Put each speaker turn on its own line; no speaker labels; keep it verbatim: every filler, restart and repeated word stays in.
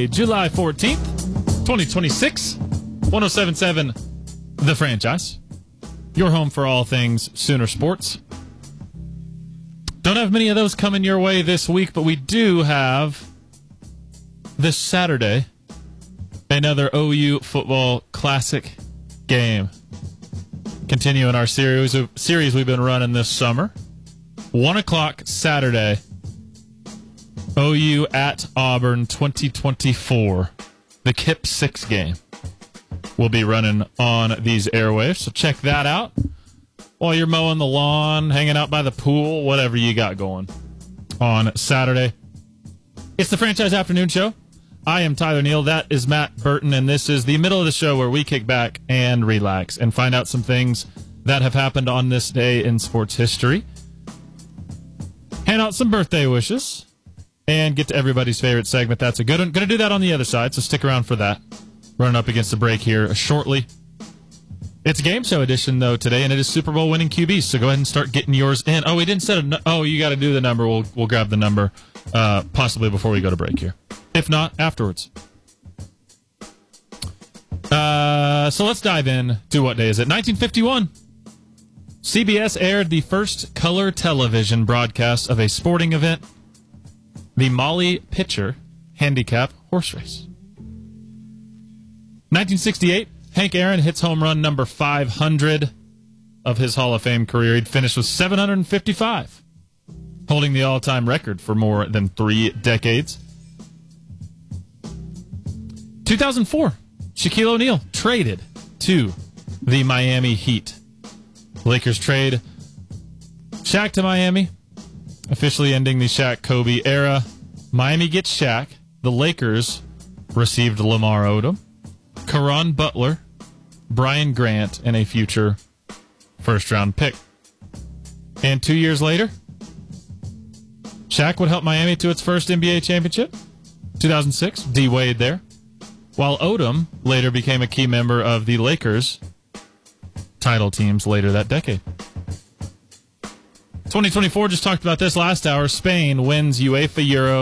Thursday, July fourteenth, twenty twenty-six. one oh seven point seven The Franchise. Your home for all things Sooner sports. Don't have many of those coming your way this week, but we do have this Saturday another O U football classic game. Continuing our series series we've been running this summer. One o'clock Saturday. O U at Auburn twenty twenty-four. The K I P six game will be running on these airwaves, so check that out while you're mowing the lawn, hanging out by the pool, whatever you got going on Saturday. It's the Franchise Afternoon Show. I am Tyler Neal. That is Matt Burton, and this is the middle of the show where we kick back and relax and find out some things that have happened on this day in sports history. Hand out some birthday wishes and get to everybody's favorite segment. That's a good one. Going to do that on the other side, so stick around for that. Running up against the break here shortly. It's game show edition, though, today, and it is Super Bowl winning Q Bs, so go ahead and start getting yours in. Oh, we didn't set a... No- oh, you got to do the number. We'll we'll grab the number uh, possibly before we go to break here. If not, afterwards. Uh, so let's dive in to what day is it? nineteen fifty-one. C B S aired the first color television broadcast of a sporting event, the Molly Pitcher Handicap Horse Race. nineteen sixty-eight, Hank Aaron hits home run number five hundred of his Hall of Fame career. He'd finished with seven hundred fifty-five, holding the all-time record for more than three decades. two thousand four, Shaquille O'Neal traded to the Miami Heat. Lakers trade Shaq to Miami, officially ending the Shaq-Kobe era. Miami gets Shaq. The Lakers received Lamar Odom, Caron Butler, Brian Grant, and a future first-round pick. And two years later, Shaq would help Miami to its first N B A championship. two thousand six, D-Wade there. While Odom later became a key member of the Lakers' title teams later that decade. twenty twenty-four, just talked about this last hour. Spain wins UEFA Euro